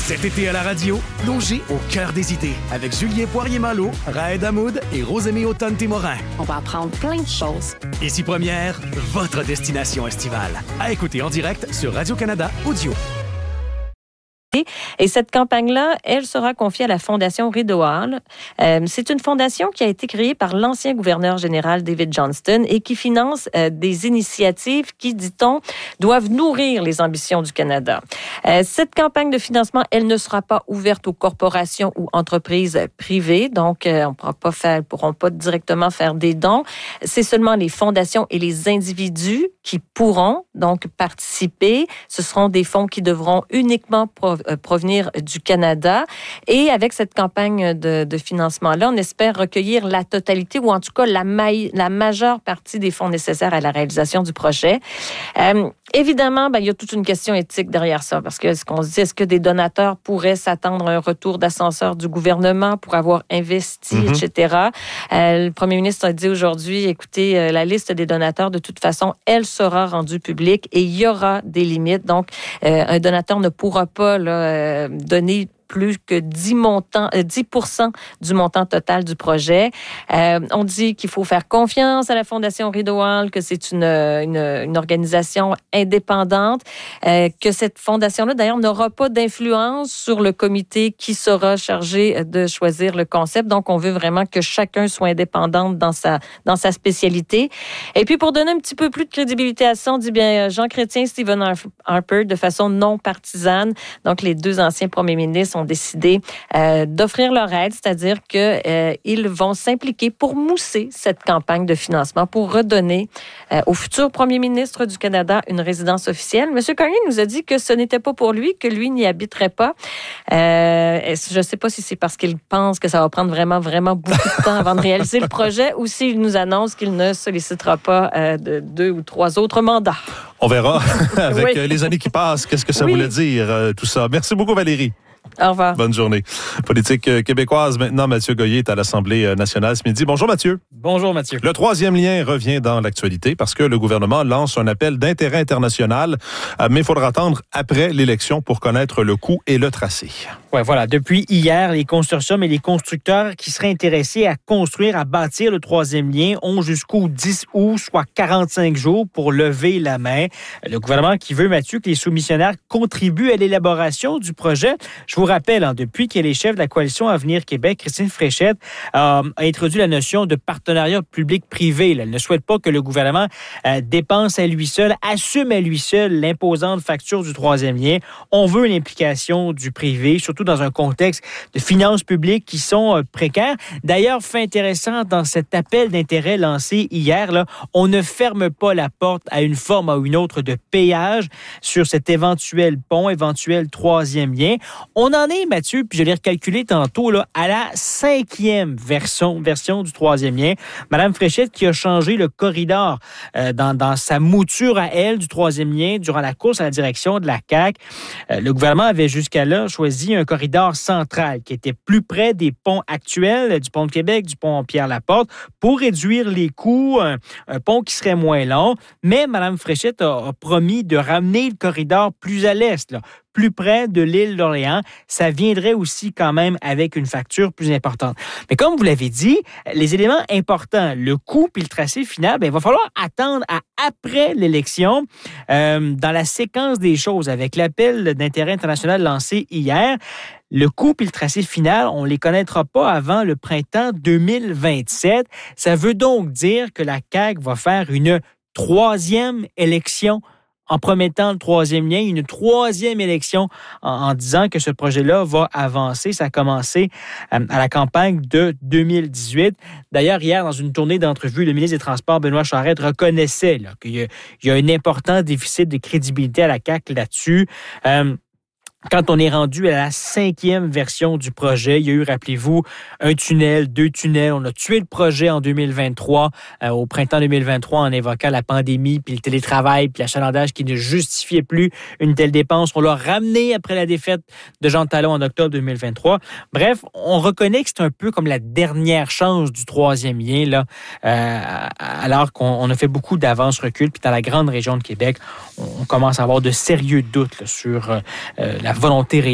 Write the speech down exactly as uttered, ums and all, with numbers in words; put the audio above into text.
Cet été à la radio, plongez au cœur des idées avec Julien Poirier-Malo, Raed Hamoud et Rosemée Automne-Témorin. On va apprendre plein de choses. Ici Première, votre destination estivale. À écouter en direct sur Radio-Canada Audio. Et cette campagne-là, elle sera confiée à la Fondation Rideau Hall. Euh, c'est une fondation qui a été créée par l'ancien gouverneur général David Johnston et qui finance euh, des initiatives qui, dit-on, doivent nourrir les ambitions du Canada. Euh, cette campagne de financement, elle ne sera pas ouverte aux corporations ou entreprises privées, donc euh, on ne pourra pas faire, pourront pas directement faire des dons. C'est seulement les fondations et les individus qui pourront donc participer. Ce seront des fonds qui devront uniquement pro- provenir du Canada. Et avec cette campagne de, de financement-là, on espère recueillir la totalité ou en tout cas la, ma- la majeure partie des fonds nécessaires à la réalisation du projet. Euh, évidemment, ben, il y a toute une question éthique derrière ça parce que ce qu'on se dit, est-ce que des donateurs pourraient s'attendre à un retour d'ascenseur du gouvernement pour avoir investi, mm-hmm. et cetera. Euh, le premier ministre a dit aujourd'hui, écoutez, euh, la liste des donateurs, de toute façon, elle sera rendue publique et il y aura des limites. Donc, euh, un donateur ne pourra pas là, euh, donner plus que dix, montants, euh, dix pour cent du montant total du projet. Euh, on dit qu'il faut faire confiance à la Fondation Rideau Hall, que c'est une, une, une organisation indépendante, euh, que cette fondation-là, d'ailleurs, n'aura pas d'influence sur le comité qui sera chargé de choisir le concept. Donc, on veut vraiment que chacun soit indépendant dans sa, dans sa spécialité. Et puis, pour donner un petit peu plus de crédibilité à ça, on dit bien Jean Chrétien, Stephen Harper, de façon non partisane. Donc, les deux anciens premiers ministres ont décidé euh, d'offrir leur aide, c'est-à-dire qu'ils euh, vont s'impliquer pour mousser cette campagne de financement, pour redonner euh, au futur premier ministre du Canada une résidence officielle. M. Carney nous a dit que ce n'était pas pour lui, que lui n'y habiterait pas. Euh, je ne sais pas si c'est parce qu'il pense que ça va prendre vraiment, vraiment beaucoup de temps avant de réaliser le projet ou s'il nous annonce qu'il ne sollicitera pas euh, de deux ou trois autres mandats. On verra avec oui. les années qui passent, qu'est-ce que ça oui. voulait dire, euh, tout ça. Merci beaucoup, Valérie. Au revoir. Bonne journée. Politique euh, québécoise, maintenant, Mathieu Goyer est à l'Assemblée nationale ce midi. Bonjour, Mathieu. Bonjour, Mathieu. Le troisième lien revient dans l'actualité parce que le gouvernement lance un appel d'intérêt international, euh, mais il faudra attendre après l'élection pour connaître le coût et le tracé. Oui, voilà. Depuis hier, les consortiums et les constructeurs qui seraient intéressés à construire, à bâtir le troisième lien ont jusqu'au dix août, soit quarante-cinq jours, pour lever la main. Le gouvernement qui veut, Mathieu, que les soumissionnaires contribuent à l'élaboration du projet. Je vous rappelle, hein, depuis qu'elle est chef de la coalition Avenir Québec, Christine Fréchette euh, a introduit la notion de partenariat public-privé. Là. Elle ne souhaite pas que le gouvernement euh, dépense à lui seul, assume à lui seul l'imposante facture du troisième lien. On veut une implication du privé, surtout dans un contexte de finances publiques qui sont euh, précaires. D'ailleurs, fait intéressant, dans cet appel d'intérêt lancé hier, là, on ne ferme pas la porte à une forme ou une autre de péage sur cet éventuel pont, éventuel troisième lien. On en est, Mathieu, puis je l'ai recalculé tantôt, là, à la cinquième version, version du troisième lien. Madame Fréchette qui a changé le corridor euh, dans, dans sa mouture à elle du troisième lien durant la course à la direction de la C A Q. Euh, le gouvernement avait jusqu'à là choisi un corridor central qui était plus près des ponts actuels, du pont de Québec, du pont Pierre-Laporte, pour réduire les coûts, un, un pont qui serait moins long. Mais Mme Fréchette a, a promis de ramener le corridor plus à l'est, là, plus près de l'île d'Orléans. Ça viendrait aussi quand même avec une facture plus importante. Mais comme vous l'avez dit, les éléments importants, le coût puis le tracé final, bien, il va falloir attendre à après l'élection. Euh, dans la séquence des choses, avec l'appel d'intérêt international lancé hier, le coût puis le tracé final, on ne les connaîtra pas avant le printemps deux mille vingt-sept. Ça veut donc dire que la C A Q va faire une troisième élection en promettant le troisième lien, une troisième élection en, en disant que ce projet-là va avancer. Ça a commencé euh, à la campagne de deux mille dix-huit. D'ailleurs, hier, dans une tournée d'entrevues, le ministre des Transports, Benoît Charette, reconnaissait là, qu'il y a, il y a un important déficit de crédibilité à la C A Q là-dessus. Euh, Quand on est rendu à la cinquième version du projet, il y a eu, rappelez-vous, un tunnel, deux tunnels. On a tué le projet en deux mille vingt-trois, euh, au printemps deux mille vingt-trois, en évoquant la pandémie, puis le télétravail, puis l'achalandage qui ne justifiait plus une telle dépense. On l'a ramené après la défaite de Jean Talon en octobre deux mille vingt-trois. Bref, on reconnaît que c'est un peu comme la dernière chance du troisième lien, là, euh, alors qu'on on a fait beaucoup d'avance-recul. Puis dans la grande région de Québec, on commence à avoir de sérieux doutes là, sur euh, la volonté réelle